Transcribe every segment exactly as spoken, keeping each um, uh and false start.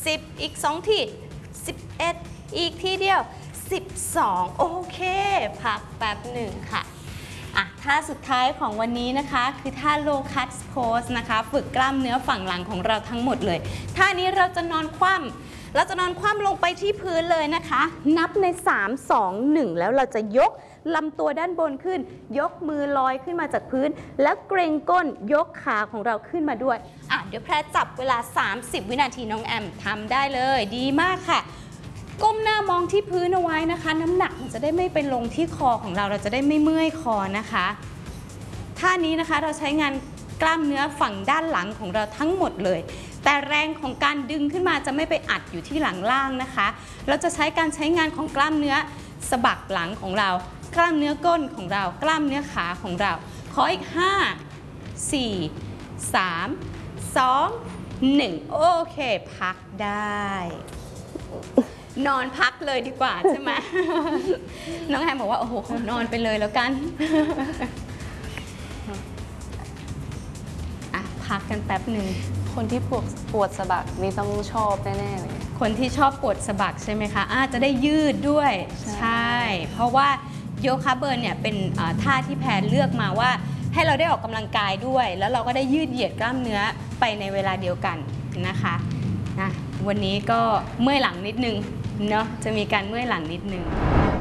สิบอีกสองทีสิบเอ็ดอีกทีเดียวสิบสองโอเคพักแป๊บหนึ่งค่ะอ่ะท่าสุดท้ายของวันนี้นะคะคือท่า low cut pose นะคะฝึกกล้ามเนื้อฝั่งหลังของเราทั้งหมดเลยท่านี้เราจะนอนคว่ำเราจะนอนคว่ำลงไปที่พื้นเลยนะคะนับในสาม สอง หนึ่งแล้วเราจะยกลำตัวด้านบนขึ้นยกมือลอยขึ้นมาจากพื้นแล้วเกรงก้นยกขาของเราขึ้นมาด้วยอ่ะเดี๋ยวแพรจับเวลาสามสิบวินาทีน้องแอมทำได้เลยดีมากค่ะก้มหน้ามองที่พื้นเอาไว้นะคะน้ำหนักมันจะได้ไม่ไปลงที่คอของเราเราจะได้ไม่เมื่อยคอนะคะท่านี้นะคะเราใช้งานกล้ามเนื้อฝั่งด้านหลังของเราทั้งหมดเลยแต่แรงของการดึงขึ้นมาจะไม่ไปอัดอยู่ที่หลังล่างนะคะเราจะใช้การใช้งานของกล้ามเนื้อสะบักหลังของเรากล้ามเนื้อก้นของเรากล้ามเนื้อขาของเราขออีกห้า สี่ สาม สอง หนึ่งโอเคพักได้นอนพักเลยดีกว่าใช่ไหม น้องแฮมบอกว่าโอ้โหขอนอนไปเลยแล้วกัน อ่ะพักกันแป๊บหนึ่งคนที่ปวดปวดสะบักนี่ต้องชอบแน่ๆเลยคนที่ชอบปวดสะบักใช่ไหมคะอาจจะได้ยืดด้วยใช่เพราะว่าโยคะเบิร์นเนี่ยเป็นท่าที่แพรเลือกมาว่าให้เราได้ออกกำลังกายด้วยแล้วเราก็ได้ยืดเหยียดกล้ามเนื้อไปในเวลาเดียวกันนะคะนะวันนี้ก็เมื่อยหลังนิดนึงเนาะจะมีการเมื่อยหลังนิดนึง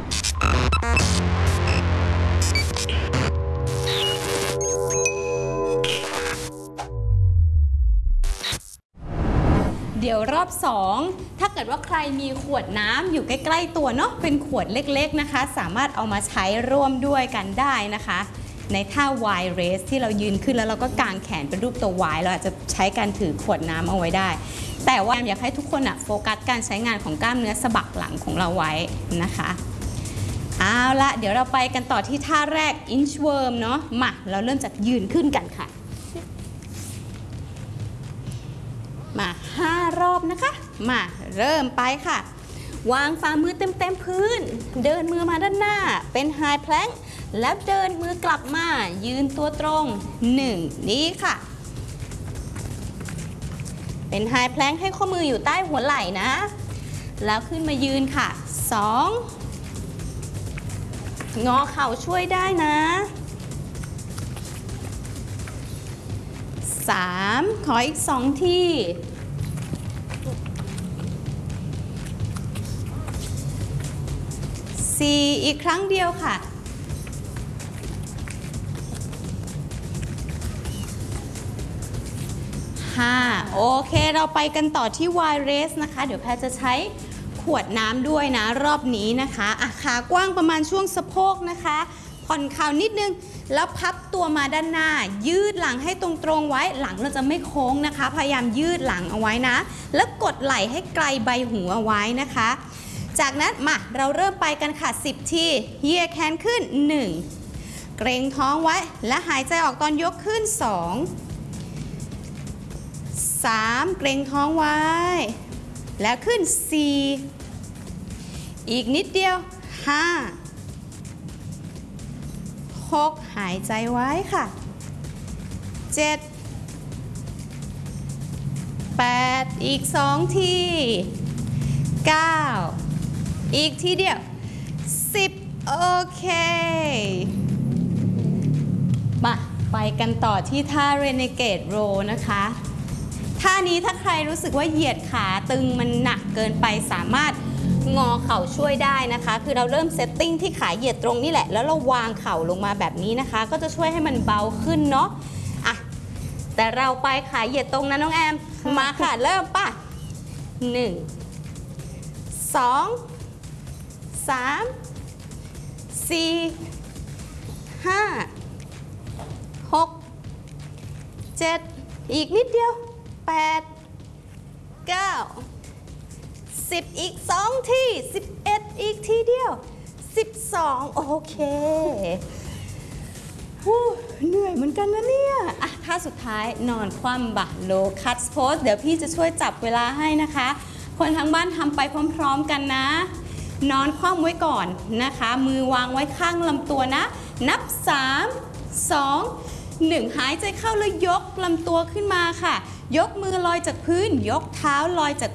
เดี๋ยวรอบสองถ้าเกิดว่าใครมีขวดน้ำอยู่ใกล้ๆตัวเนาะเป็นขวดเล็กๆนะคะสามารถเอามาใช้ร่วมด้วยกันได้นะคะในท่า Y raise ที่เรายืนขึ้นแล้วเราก็กางแขนเป็นรูปตัว Y เราอาจจะใช้การถือขวดน้ำเอาไว้ได้แต่ว่าอยากให้ทุกคนอะโฟกัสการใช้งานของกล้ามเนื้อสะบักหลังของเราไว้นะคะเอาละเดี๋ยวเราไปกันต่อที่ท่าแรก inchworm เนาะมาเราเริ่มจากยืนขึ้นกันค่ะมาห้ารอบนะคะมาเริ่มไปค่ะวางฝ่ามือเต็มๆพื้นเดินมือมาด้านหน้าเป็น high plank แล้วเดินมือกลับมายืนตัวตรงหนึ่งนี้ค่ะเป็น high plank ให้ข้อมืออยู่ใต้หัวไหล่นะแล้วขึ้นมายืนค่ะสองงอเข่าช่วยได้นะสามขออีกสองทีสี่อีกครั้งเดียวค่ะห้าโอเคเราไปกันต่อที่ Y raise นะคะเดี๋ยวแพรจะใช้ขวดน้ำด้วยนะรอบนี้นะคะอ่ะขากว้างประมาณช่วงสะโพกนะคะผ่อนเข่านิดนึงแล้วพับตัวมาด้านหน้ายืดหลังให้ตรงๆไว้หลังเราจะไม่โค้งนะคะพยายามยืดหลังเอาไว้นะแล้วกดไหล่ให้ไกลใบหูเอาไว้นะคะจากนั้นมาเราเริ่มไปกันค่ะสิบทีเหยียดแขนขึ้นหนึ่งเกรงท้องไว้และหายใจออกตอนยกขึ้นสองสามเกรงท้องไว้แล้วขึ้นสี่อีกนิดเดียวห้าหกหายใจไว้ค่ะเจ็ดแปดอีกสองทีเก้าอีกทีเดียวสิบโอเคมาไปกันต่อที่ท่า Renegade Row นะคะท่านี้ถ้าใครรู้สึกว่าเหยียดขาตึงมันหนักเกินไปสามารถงอเข่าช่วยได้นะคะคือเราเริ่มเซตติ้งที่ขาเหยียดตรงนี่แหละแล้วเราวางเข่าลงมาแบบนี้นะคะก็จะช่วยให้มันเบาขึ้นเนาะอ่ะแต่เราไปขาเหยียดตรงนะน้องแอมมาค่ะเริ่มป่ะหนึ่งสองสามสี่ห้าหกเจ็ดอีกนิดเดียวแปดเก้าสิบอีกสองทีสิบเอ็ดอีกทีเดียวสิบสองโอเคเหนื่อยเหมือนกันนะเนี่ยอ่ะท่าสุดท้ายนอนคว่ำบ่า low cut pose เดี๋ยวพี่จะช่วยจับเวลาให้นะคะคนทั้งบ้านทำไปพร้อมๆกันนะนอนคว่ำไว้ก่อนนะคะมือวางไว้ข้างลำตัวนะนับสาม สอง หนึ่งหายใจเข้าแล้วยกลำตัวขึ้นมาค่ะยกมือลอยจากพื้นยกเท้าลอยจาก